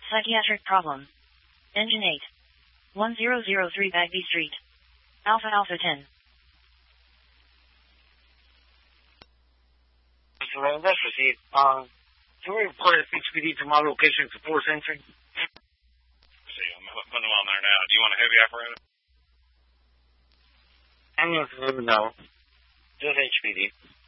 Psychiatric problem. Engine 8. 1003 Bagby Street. Alpha Alpha 10. That's received. Can we report HPD to my location to 4th Century? See, I'm putting them on there now. Do you want a heavy apparatus? I'm going to no. Just HPD.